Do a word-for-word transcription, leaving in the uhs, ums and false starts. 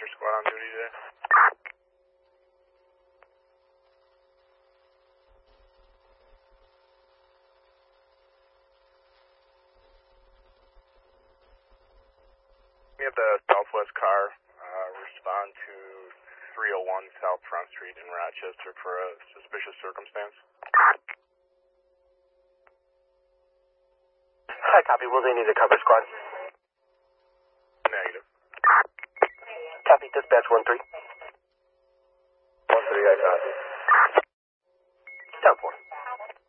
Rochester squad on duty today. We have the Southwest car uh, respond to three oh one South Front Street in Rochester for a suspicious circumstance. Hi, copy. Will they need a cover squad? Negative. Copy. Dispatch one three. one three, I copy. Down four.